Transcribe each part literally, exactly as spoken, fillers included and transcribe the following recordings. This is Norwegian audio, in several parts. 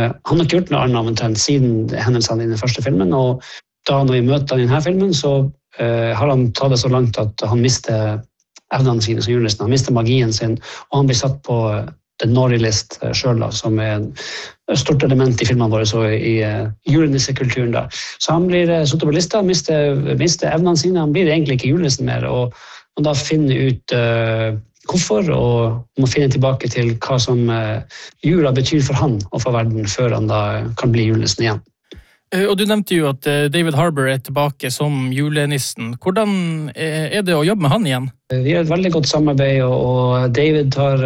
han har ikke gjort noe annet omtrent siden hendelsene i den første filmen, og da når vi møter han i denne filmen, så uh, har han tatt det så langt at han mister evnene sine som julenissen, han mister magien sin, og han blir satt på The Naughty List selv, da, som er et stort element i filmene våre, så i uh, julenissekulturen. Da. Så han blir uh, satt på lista, mister, mister evnene sine, han blir egentlig ikke julenissen mer, og man da finner ut uh, hvorfor, og må finne tilbake til hva som uh, jula betyr for han og for verden, før han da kan bli julenissen igjen. Og du nevnte jo at David Harbour er tilbake som julenissen. Hvordan er det å jobbe med han igjen? Vi har et veldig godt samarbeid, og David tar,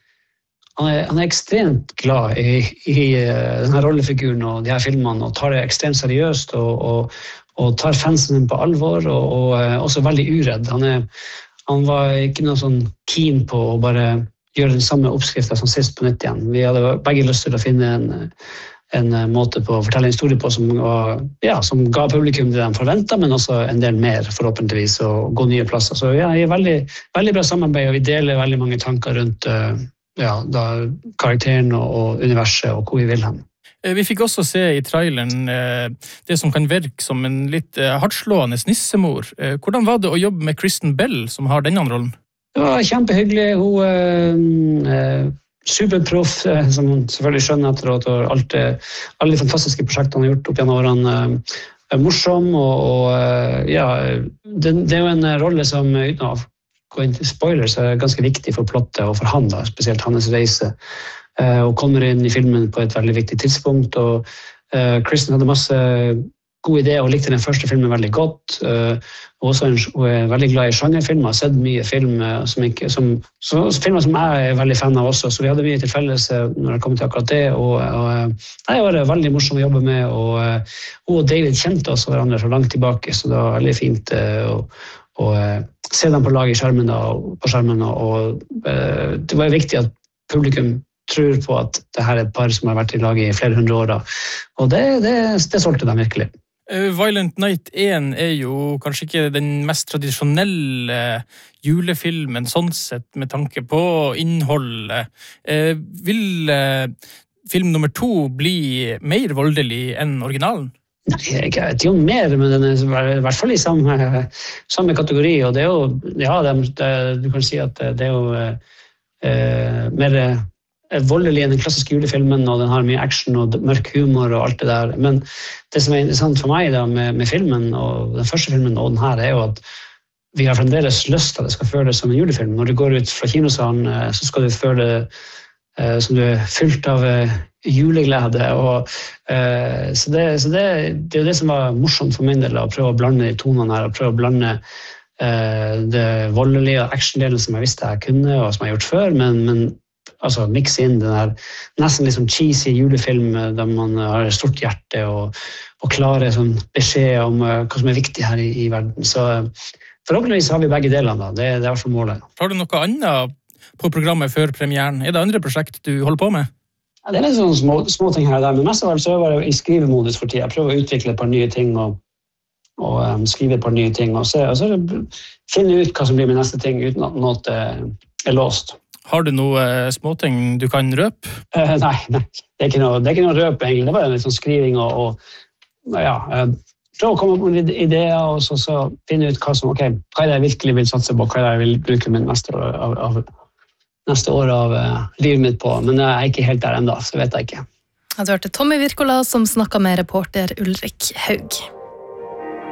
han er, han er ekstremt glad i, i denne rollefiguren og de her filmene, og tar det ekstremt seriøst, og, og, og tar fansen på alvor, og, og også veldig uredd. Han, er, han var ikke noe sånn keen på å bare gjøre den samme oppskriften som sist på nytt igjen. Vi hadde begge lyst til å finne en en måte på å fortelle en historie på som, var, ja, som ga publikum det de forventet, men også en del mer, forhåpentligvis, og gå nye plasser. Så ja, det er veldig, veldig bra samarbeid, og vi deler veldig mange tanker rundt ja, da, karakteren og, og universet, og hvor vi vil hen. Vi fikk også se i traileren det som kan virke som en litt hardslående nissemor. Hvordan var det å jobbe med Kristen Bell, som har denne rollen? Det var kjempehyggelig. Hun... Øh, superproff, som hun selvfølgelig skjønner etter at alt, alle de fantastiske prosjektene han har gjort opp gjennom årene er morsom, og, og ja, det, det er jo en rolle som, uten å gå inn til spoilers, er ganske viktig for plottet og for han da, spesielt hans reise, og kommer inn i filmen på et veldig viktig tidspunkt, og Kristen hadde masse god idé og likte den første filmen veldig godt, og også en, og er veldig glad i sjangerfilmer, har sett mye film som ikke, som, så, filmer som jeg er veldig fan av også, så vi hadde mye til felles når det kom til akkurat det, og, og det var veldig morsomt å jobbe med, og, og David kjente også hverandre så langt tilbake, så det var veldig fint å, å se dem på lag i skjermen da, på skjermen, og, og det var viktig at publikum tror på at det her er et par som har vært i lag i flere hundre år da, og det, det, det solgte dem virkelig. Violent Night one er jo kanskje ikke den mest tradisjonelle julefilmen sånn sett med tanke på innholdet. Vil film nummer to bli mer voldelig enn originalen? Nei, jeg vet ikke om mer, men den er i hvert fall i samme, samme kategori, og det er jo, ja, det, det, du kan si at det er jo eh, mer voldelig enn den klassiske julefilmen, og den har mye action og mørk humor og alt det der. Men det som er interessant for meg da, med, med filmen, og den første filmen og den her, er jo at vi har fremdeles lyst til at det skal føles som en julefilm. Når du går ut fra kinosalen, så skal du føle eh, som du er fylt av eh, juleglede. Og, eh, så det, så det, det er jo det som var morsomt for min del, å prøve å blande de tonene her, og prøve å blande eh, det voldelige og actiondelen som jeg visste jeg kunne, og som jeg har gjort før, men, men altså mikse inn den der nesten liksom cheesy julefilm der man har et stort hjerte og, og klare sånn beskjed om uh, hva som er viktig her i, i verden. Så uh, forhåpentligvis har vi begge delene da, det, det er i hvert fall målet. Har du noe annet på programmet før premieren? Er det andre prosjekt du holder på med? Ja, det er litt sånne små, små ting her og der, men mest av alt så er jeg i skrivemodus for tida. Jeg prøver å utvikle et par nye ting og, og um, skrive et par nye ting og, se, og så finne ut hva som blir min neste ting uten at noe er låst. Har du noe småting du kan røpe? Uh, nei, nei, det er ikke noe, det er ikke noe røp egentlig. Det var en litt sånn skriving og, og ja, uh, prøve å komme opp med ideer og så, så finne ut hva som, ok, hva er det jeg virkelig vil satse på, hva er det jeg vil bruke min neste år av, av, neste år av uh, livet mitt på. Men jeg er ikke helt der enda, så vet jeg ikke. Jeg hørte Tommy Wirkola som snakket med reporter Ulrik Haug.